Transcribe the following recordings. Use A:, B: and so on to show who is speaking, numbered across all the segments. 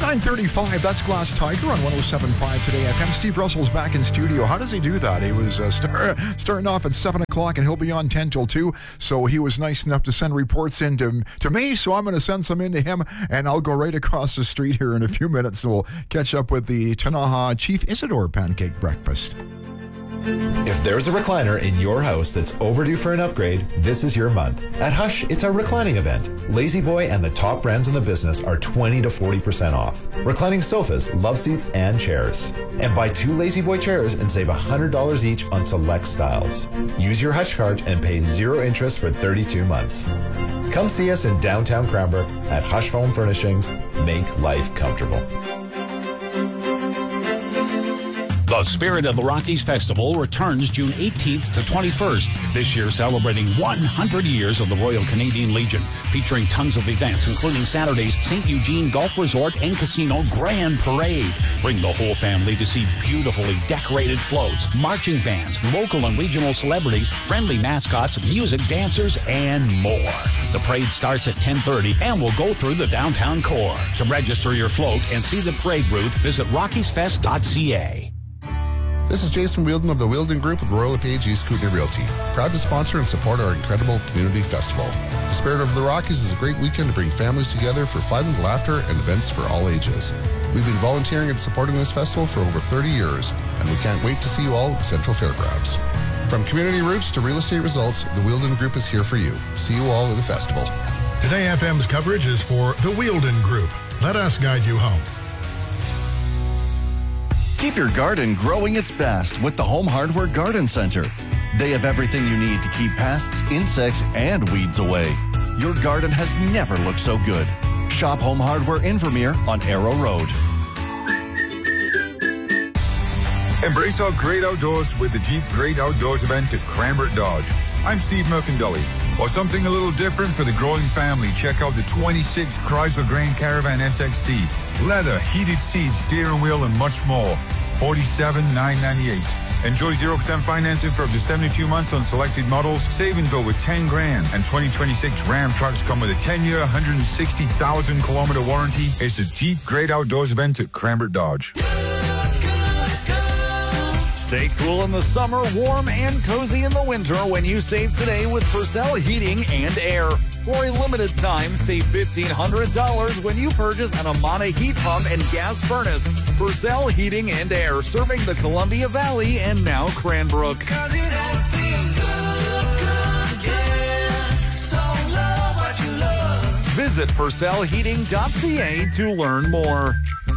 A: 9:35, that's Glass Tiger on 107.5 Today FM. Steve Russell's back in studio. How does he do that? He was starting off at 7 o'clock and he'll be on 10 till 2. So he was nice enough to send reports in to me, so I'm going to send some in to him, and I'll go right across the street here in a few minutes. So we'll catch up with the Tanaha Chief Isidore Pancake Breakfast.
B: If there's a recliner in your house that's overdue for an upgrade, this is your month. At Hush, it's our reclining event. Lazy Boy and the top brands in the business are 20 to 40% off. Reclining sofas, love seats, and chairs. And buy 2 Lazy Boy chairs and save $100 each on select styles. Use your Hush card and pay 0 interest for 32 months. Come see us in downtown Cranbrook at Hush Home Furnishings. Make life comfortable.
C: The Spirit of the Rockies Festival returns June 18th to 21st, this year celebrating 100 years of the Royal Canadian Legion, featuring tons of events, including Saturday's St. Eugene Golf Resort and Casino Grand Parade. Bring the whole family to see beautifully decorated floats, marching bands, local and regional celebrities, friendly mascots, music, dancers, and more. The parade starts at 10:30 and will go through the downtown core. To register your float and see the parade route, visit rockiesfest.ca.
D: This is Jason Wielden of the Wielden Group with Royal LePage East Kootenay Realty. Proud to sponsor and support our incredible community festival. The Spirit of the Rockies is a great weekend to bring families together for fun, laughter, and events for all ages. We've been volunteering and supporting this festival for over 30 years, and we can't wait to see you all at the Central Fairgrounds. From community roots to real estate results, the Wielden Group is here for you. See you all at the festival.
E: Today FM's coverage is for the Wielden Group. Let us guide you home.
F: Keep your garden growing its best with the Home Hardware Garden Center. They have everything you need to keep pests, insects, and weeds away. Your garden has never looked so good. Shop Home Hardware in Vermeer on Arrow Road.
G: Embrace our great outdoors with the Jeep Great Outdoors event at Cranbrook Dodge. I'm Steve Mercandulli. Or something a little different for the growing family, check out the 26 Chrysler Grand Caravan SXT. Leather, heated seats, steering wheel, and much more. $47,998. Enjoy 0% financing for up to 72 months on selected models. Savings over 10 grand. And 2026 Ram trucks come with a 10-year, 160,000-kilometer warranty. It's a Jeep Great Outdoors event at Cranbrook Dodge.
H: Stay cool in the summer, warm and cozy in the winter when you save today with Purcell Heating and Air. For a limited time, save $1,500 when you purchase an Amana heat pump and gas furnace. Purcell Heating and Air, serving the Columbia Valley and now Cranbrook. Visit PurcellHeating.ca to learn more.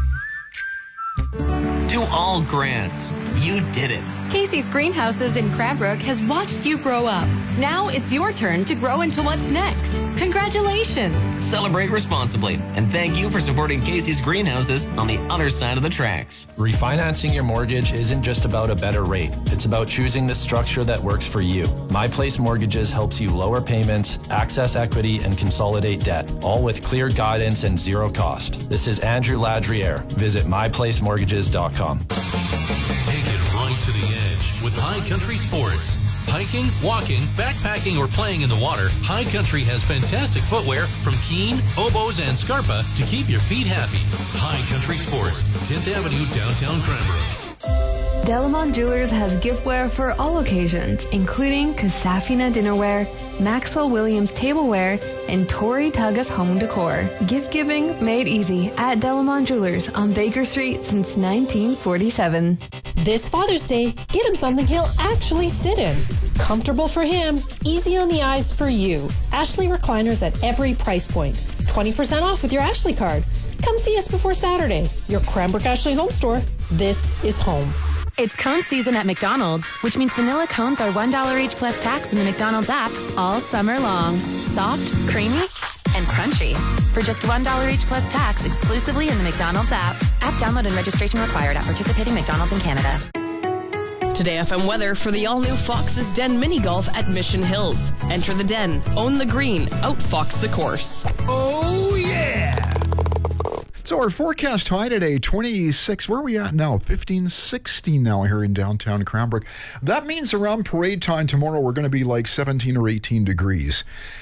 I: To all Grants, you did it.
J: Casey's Greenhouses in Cranbrook has watched you grow up. Now it's your turn to grow into what's next. Congratulations.
I: Celebrate responsibly, and thank you for supporting Casey's Greenhouses on the other side of the tracks.
K: Refinancing your mortgage isn't just about a better rate. It's about choosing the structure that works for you. My Place Mortgages helps you lower payments, access equity, and consolidate debt, all with clear guidance and zero cost. This is Andrew Ladriere. Visit myplacemortgages.com.
L: Take it right to the edge with High Country Sports. Hiking, walking, backpacking, or playing in the water, High Country has fantastic footwear from Keen, Oboz, and Scarpa to keep your feet happy. High Country Sports, 10th Avenue, downtown Cranbrook.
M: Delamont Jewelers has giftware for all occasions, including Casafina dinnerware, Maxwell Williams tableware, and Tori Tugas home decor. Gift giving made easy at Delamont Jewelers on Baker Street since 1947.
N: This Father's Day, get him something he'll actually sit in. Comfortable for him, easy on the eyes for you. Ashley recliners at every price point. 20% off with your Ashley card. Come see us before Saturday. Your Cranbrook Ashley Home Store. This is home.
J: It's cone season at McDonald's, which means vanilla cones are $1 each plus tax in the McDonald's app all summer long. Soft, creamy, and crunchy. For just $1 each plus tax exclusively in the McDonald's app. App download and registration required at participating McDonald's in Canada.
O: Today FM weather for the all-new Fox's Den Mini Golf at Mission Hills. Enter the den, own the green, outfox the course.
A: Oh, yeah! So our forecast high today, 26. Where are we at now? 15, 16 now here in downtown Cranbrook. That means around parade time tomorrow, we're going to be like 17 or 18 degrees.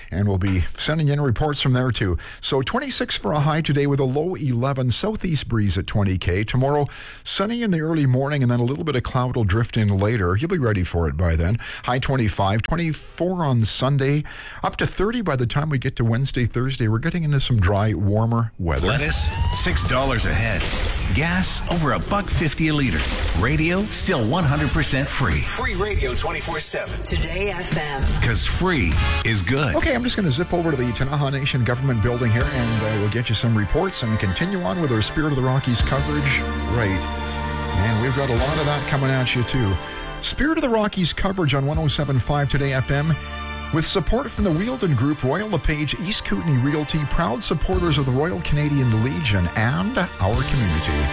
A: and we'll be sending in reports from there too. So 26 for a high today with a low 11, southeast breeze at 20 km. Tomorrow, sunny in the early morning and then a little bit of cloud will drift in later. You'll be ready for it by then. High 25, 24 on Sunday, up to 30 by the time we get to Wednesday, Thursday. We're getting into some dry, warmer weather.
P: Lettuce, $6 a head. Gas, over $1.50 a liter. Radio, still 100% free.
Q: Free radio 24/7. Today FM.
P: Because free is good.
A: Okay, I'm just going to zip over to the Tanaha Nation Government Building here, and we'll get you some reports and continue on with our Spirit of the Rockies coverage. Right. And we've got a lot of that coming at you, too. Spirit of the Rockies coverage on 107.5 Today FM. With support from the Wheeldon Group, Royal LePage, East Kootenay Realty, proud supporters of the Royal Canadian Legion and our community.